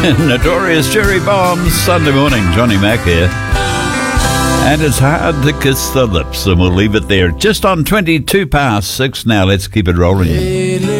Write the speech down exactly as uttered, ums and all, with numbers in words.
Notorious Cherry Bombs, Sunday morning. Johnny Mac here. And it's hard to kiss the lips, and we'll leave it there. Just on twenty-two past six now. Let's keep it rolling.